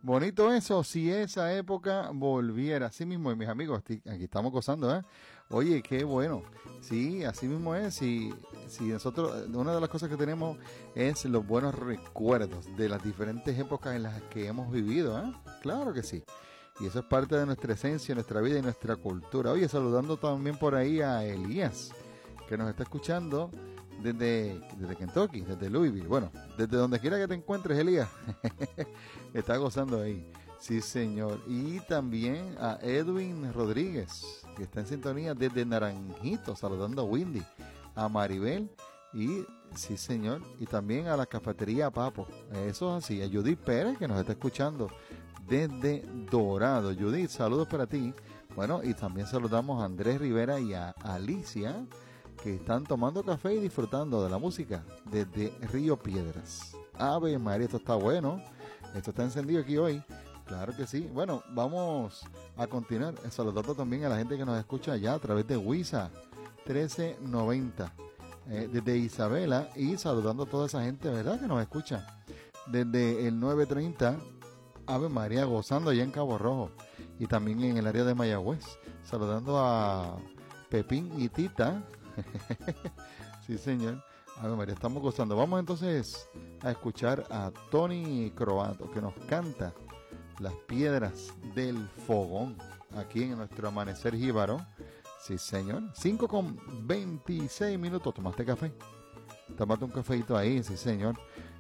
Bonito eso, si esa época volviera. Así mismo, mis amigos, aquí estamos gozando, ¿eh? Oye, qué bueno. Sí, así mismo es. Si nosotros, una de las cosas que tenemos es los buenos recuerdos de las diferentes épocas en las que hemos vivido, ¿eh? Claro que sí. Y eso es parte de nuestra esencia, nuestra vida y nuestra cultura. Oye, saludando también por ahí a Elías, que nos está escuchando desde Kentucky, desde Louisville. Bueno, desde donde quiera que te encuentres, Elías. Está gozando ahí. Sí, señor. Y también a Edwin Rodríguez, que está en sintonía desde Naranjito, saludando a Windy, a Maribel y, sí, señor, y también a la cafetería Papo. Eso es así. A Judith Pérez, que nos está escuchando desde Dorado. Judith, saludos para ti. Bueno, y también saludamos a Andrés Rivera y a Alicia, que están tomando café y disfrutando de la música desde Río Piedras. Ave María, esto está bueno. Esto está encendido aquí hoy. Claro que sí. Bueno, vamos a continuar saludando también a la gente que nos escucha allá a través de WISA 1390. Desde Isabela, y saludando a toda esa gente, ¿verdad?, que nos escucha desde el 930. Ave María, gozando allá en Cabo Rojo y también en el área de Mayagüez. Saludando a Pepín y Tita. Sí, señor. Ave María, estamos gozando. Vamos entonces a escuchar a Tony Croato, que nos canta Las Piedras del Fogón, aquí en nuestro Amanecer Jíbaro. Sí, señor. 5:26. ¿Tomaste café? Tómate un cafeito ahí, sí, señor.